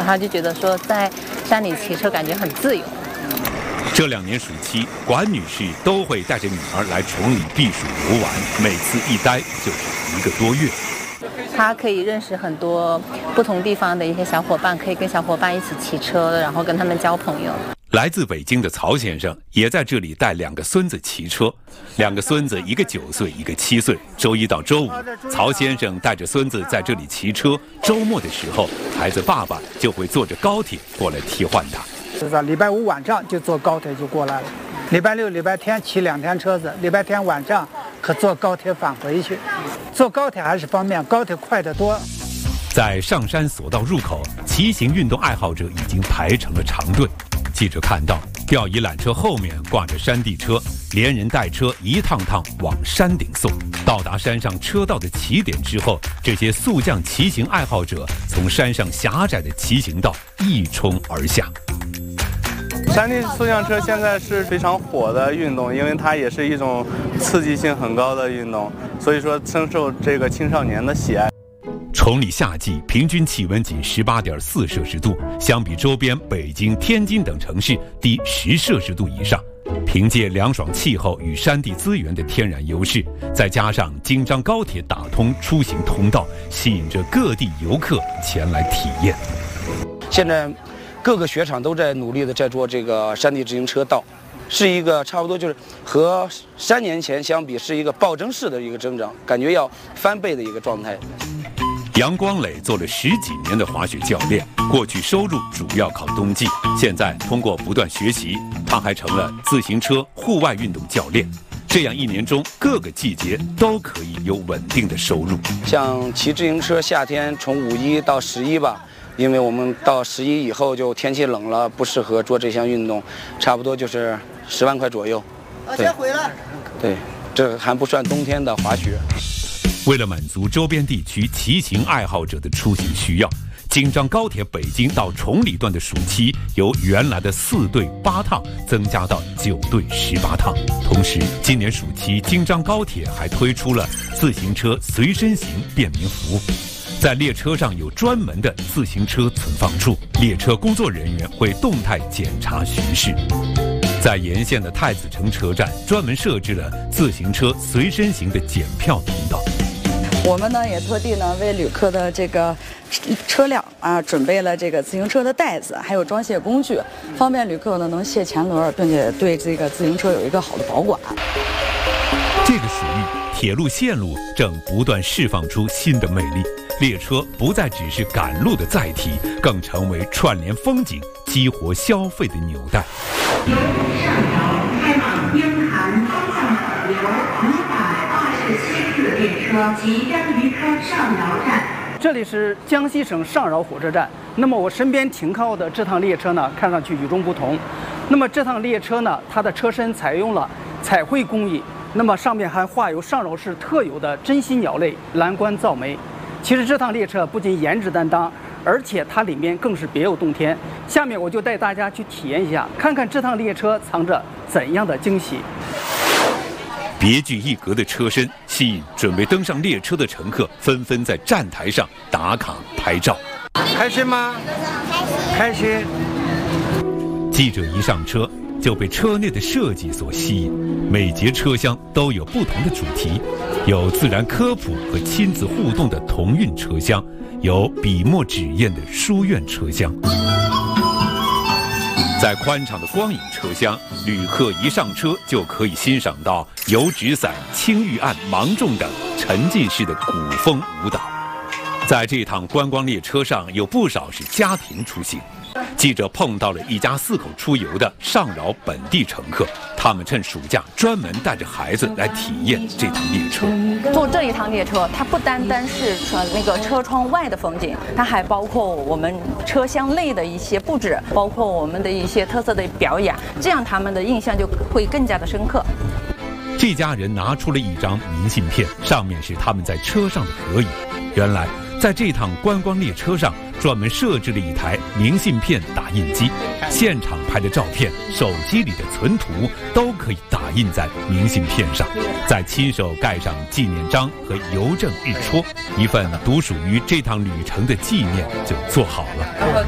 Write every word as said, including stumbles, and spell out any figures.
他就觉得说在山里骑车感觉很自由。 这两年暑期，管女士都会带着女儿来崇礼避暑游玩，每次一待就是一个多月。 他可以认识很多不同地方的一些小伙伴，可以跟小伙伴一起骑车，然后跟他们交朋友。 来自北京的曹先生也在这里带两个孙子骑车，两个孙子一个九岁，一个七岁。周一到周五，曹先生带着孙子在这里骑车，周末的时候，孩子爸爸就会坐着高铁过来替换他。 是的，礼拜五晚上就坐高铁就过来了，礼拜六、礼拜天骑两天车子，礼拜天晚上可坐高铁返回去。坐高铁还是方便，高铁快得多。 在上山索道入口，骑行运动爱好者已经排成了长队。记者看到吊椅缆车后面挂着山地车，连人带车一趟趟往山顶送。到达山上车道的起点之后，这些速降骑行爱好者从山上狭窄的骑行道一冲而下。 山地速降车现在是非常火的运动，因为它也是一种刺激性很高的运动，所以说深受这个青少年的喜爱。 崇礼夏季平均气温仅 十八点四摄氏度，相比周边北京、天津等城市低十摄氏度以上。凭借凉爽气候与山地资源的天然优势，再加上京张高铁打通出行通道，吸引着各地游客前来体验。 现在各个雪场都在努力的在做这个山地自行车道，是一个差不多就是和三年前相比是一个暴增式的一个增长，感觉要翻倍的一个状态。 杨光磊做了十几年的滑雪教练，过去收入主要靠冬季，现在通过不断学习，他还成了自行车户外运动教练。这样一年中各个季节都可以有稳定的收入。 像骑自行车，夏天从五一到十一吧，因为我们到十一以后就天气冷了，不适合做这项运动，差不多就是十万块左右。 我先回来。 对，这还不算冬天的滑雪。 为了满足周边地区骑行爱好者的出行需要，京张高铁北京到崇礼段的暑期由原来的四对八趟增加到九对十八趟。同时，今年暑期京张高铁还推出了自行车随身行便民服务。在列车上有专门的自行车存放处，列车工作人员会动态检查巡视。在沿线的太子城车站专门设置了自行车随身行的检票通道。 我们呢也特地呢为旅客的这个车辆啊准备了这个自行车的袋子，还有装卸工具，方便旅客呢能卸前轮，并且对这个自行车有一个好的保管。 这个水域铁路线路正不断释放出新的魅力，列车不再只是赶路的载体，更成为串联风景、激活消费的纽带。 由上饶开往英韩方向的流一百二十七次列车即将离开上饶站。 这里是江西省上饶火车站。那么我身边停靠的这趟列车呢，看上去与众不同。那么这趟列车呢，它的车身采用了彩绘工艺，那么上面还画有上饶市特有的珍稀鸟类蓝冠噪鹛。其实这趟列车不仅颜值担当，而且它里面更是别有洞天。下面我就带大家去体验一下，看看这趟列车藏着怎样的惊喜。 别具一格的车身吸引准备登上列车的乘客纷纷在站台上打卡拍照。 开心吗？开心。 记者一上车就被车内的设计所吸引，每节车厢都有不同的主题，有自然科普和亲子互动的童韵车厢，有笔墨纸砚的书院车厢。在宽敞的光影车厢，旅客一上车就可以欣赏到油纸伞、青玉案、芒种等沉浸式的古风舞蹈。在这趟观光列车上，有不少是家庭出行。记者碰到了一家四口出游的上饶本地乘客，他们趁暑假专门带着孩子来体验这趟列车。 坐这一趟列车，它不单单是呃那个车窗外的风景，它还包括我们车厢内的一些布置，包括我们的一些特色的表演，这样他们的印象就会更加的深刻。 这家人拿出了一张明信片，上面是他们在车上的合影。原来在这趟观光列车上专门设置了一台明信片打印机，现场拍的照片、手机里的存图都可以打印在明信片上，再亲手盖上纪念章和邮政日戳，一份独属于这趟旅程的纪念就做好了。